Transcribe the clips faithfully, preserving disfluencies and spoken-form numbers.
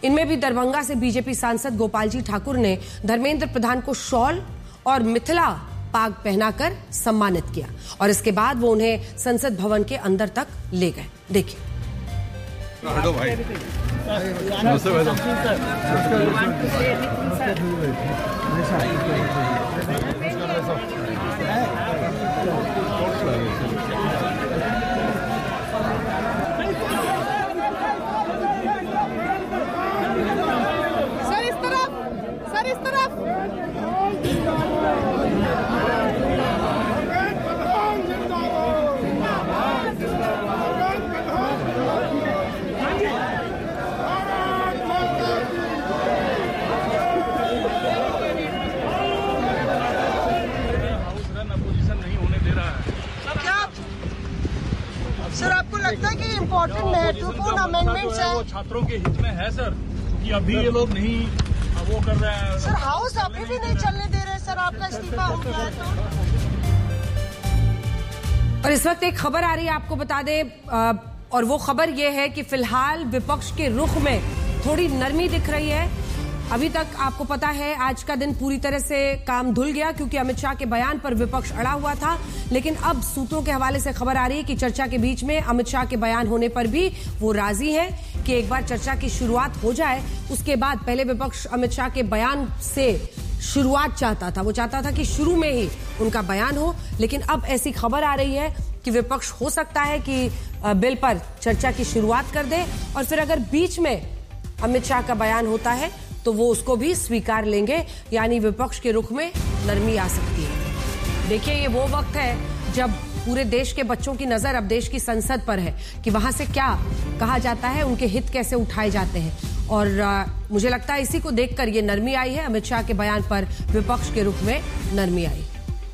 इनमें भी दरभंगा से बीजेपी सांसद गोपालजी ठाकुर ने धर्मेंद्र प्रधान को शॉल और मिथिला पाग पहनाकर सम्मानित किया और इसके बाद वो उन्हें संसद भवन के अंदर तक ले गए। देखिए। हटो भाई। सर इस तरफ, सर इस तरफ। सर आपको लगता है कि इम्पोर्टेंट महत्वपूर्ण अमेंडमेंट्स है? वो छात्रों के हित में है सर, कि अभी ये लोग नहीं वो कर रहे हैं। सर हाउस अभी भी नहीं चलने दे रहे सर, आपका इस्तीफा हो गया है तो। और इस वक्त एक खबर आ रही है, आपको बता दें, और वो खबर ये है कि फिलहाल विपक्ष के रुख में थोड़ी नरमी दिख रही है। अभी तक आपको पता है आज का दिन पूरी तरह से काम धुल गया क्योंकि अमित शाह के बयान पर विपक्ष अड़ा हुआ था, लेकिन अब सूत्रों के हवाले से खबर आ रही है कि चर्चा के बीच में अमित शाह के बयान होने पर भी वो राजी हैं कि एक बार चर्चा की शुरुआत हो जाए। उसके बाद पहले विपक्ष अमित शाह के बयान से शुरुआत चाहता था, वो चाहता था कि शुरू में ही उनका बयान हो, लेकिन अब ऐसी खबर आ रही है कि विपक्ष हो सकता है कि बिल पर चर्चा की शुरुआत कर दे और फिर अगर बीच में अमित शाह का बयान होता है तो वो उसको भी स्वीकार लेंगे, यानी विपक्ष के रुख में नरमी आ सकती है। देखिए, ये वो वक्त है जब पूरे देश के बच्चों की नजर अब देश की संसद पर है कि वहां से क्या कहा जाता है, उनके हित कैसे उठाए जाते हैं और आ, मुझे लगता है इसी को देखकर ये नरमी आई है। अमित शाह के बयान पर विपक्ष के रुख में नरमी आई।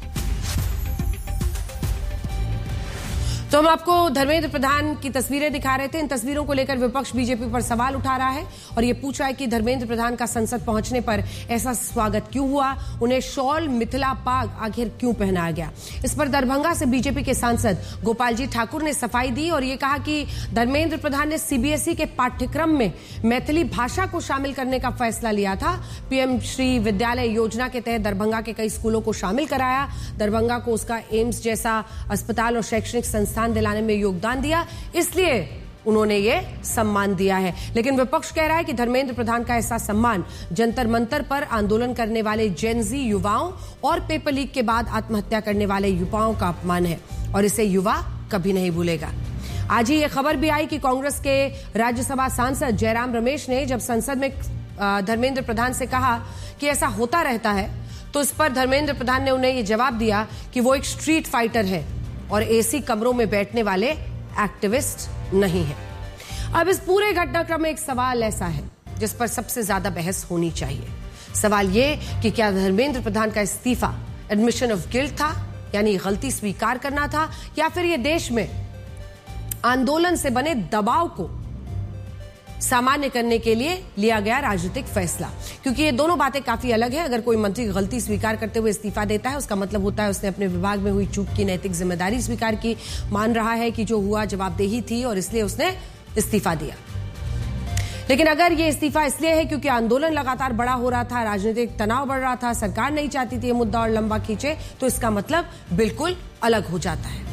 तो हम आपको धर्मेंद्र प्रधान की तस्वीरें दिखा रहे थे। इन तस्वीरों को लेकर विपक्ष बीजेपी पर सवाल उठा रहा है और ये पूछ रहा है कि धर्मेंद्र प्रधान का संसद पहुंचने पर ऐसा स्वागत क्यों हुआ, उन्हें शॉल मिथिला पाग आखिर क्यों पहनाया गया। इस पर दरभंगा से बीजेपी के सांसद गोपालजी ठाकुर ने सफाई दी और ये कहा कि धर्मेंद्र प्रधान ने सीबीएसई के पाठ्यक्रम में मैथिली भाषा को शामिल करने का फैसला लिया था। पीएम श्री विद्यालय योजना के तहत दरभंगा के कई स्कूलों को शामिल कराया, दरभंगा को उसका एम्स जैसा अस्पताल और शैक्षणिक संस्थान दिलाने में योगदान दिया, इसलिए उन्होंने ये सम्मान दिया है। लेकिन विपक्ष कह रहा है कि धर्मेंद्र प्रधान का ऐसा सम्मान जंतर मंतर पर आंदोलन करने वाले जेनजी युवाओं और पेपर लीक के बाद आत्महत्या करने वाले युवाओं का अपमान है और इसे युवा कभी नहीं भूलेगा। आज ही ये खबर भी आई कि कांग्रेस के राज्यसभा सांसद जयराम रमेश ने जब संसद में धर्मेंद्र प्रधान से कहा कि ऐसा होता रहता है, तो इस पर धर्मेंद्र प्रधान ने उन्हें ये जवाब दिया कि वो एक स्ट्रीट फाइटर है और एसी कमरों में बैठने वाले एक्टिविस्ट नहीं है। अब इस पूरे घटनाक्रम में एक सवाल ऐसा है जिस पर सबसे ज्यादा बहस होनी चाहिए। सवाल ये कि क्या धर्मेंद्र प्रधान का इस्तीफा एडमिशन ऑफ गिल्ट था, यानी गलती स्वीकार करना था, या फिर ये देश में आंदोलन से बने दबाव को सामान्य करने के लिए लिया गया राजनीतिक फैसला। क्योंकि ये दोनों बातें काफी अलग है। अगर कोई मंत्री गलती स्वीकार करते हुए इस्तीफा देता है, उसका मतलब होता है उसने अपने विभाग में हुई चूक की नैतिक जिम्मेदारी स्वीकार की, मान रहा है कि जो हुआ जवाबदेही थी और इसलिए उसने इस्तीफा दिया। लेकिन अगर ये इस्तीफा इसलिए है क्योंकि आंदोलन लगातार बड़ा हो रहा था, राजनीतिक तनाव बढ़ रहा था, सरकार नहीं चाहती थी ये मुद्दा और लंबा खींचे, तो इसका मतलब बिल्कुल अलग हो जाता है।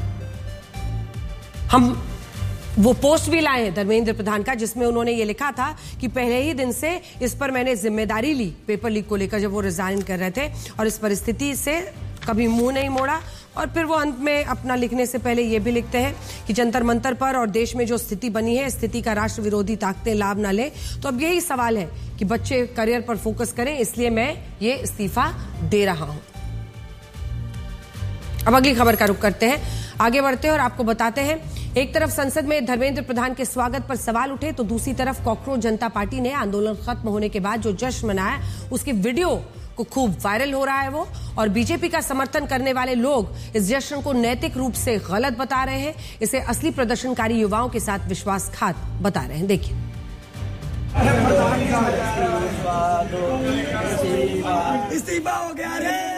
हम वो पोस्ट भी लाए हैं धर्मेंद्र प्रधान का जिसमें उन्होंने ये लिखा था कि पहले ही दिन से इस पर मैंने जिम्मेदारी ली, पेपर लीक को लेकर जब वो रिजाइन कर रहे थे, और इस परिस्थिति से कभी मुंह नहीं मोड़ा। और फिर वो अंत में अपना लिखने से पहले ये भी लिखते हैं कि जंतर मंतर पर और देश में जो स्थिति बनी है, स्थिति का राष्ट्र विरोधी ताकतें लाभ ना ले। तो अब यही सवाल है कि बच्चे करियर पर फोकस करें, इसलिए मैं ये इस्तीफा दे रहा हूं। अब अगली खबर का रुख करते हैं, आगे बढ़ते हैं और आपको बताते हैं, एक तरफ संसद में धर्मेंद्र प्रधान के स्वागत पर सवाल उठे तो दूसरी तरफ कॉकरोच जनता पार्टी ने आंदोलन खत्म होने के बाद जो जश्न मनाया उसके वीडियो को खूब वायरल हो रहा है वो, और बीजेपी का समर्थन करने वाले लोग इस जश्न को नैतिक रूप से गलत बता रहे हैं, इसे असली प्रदर्शनकारी युवाओं के साथ विश्वासघात बता रहे हैं। देखिए। इस्तीफा हो गया रे।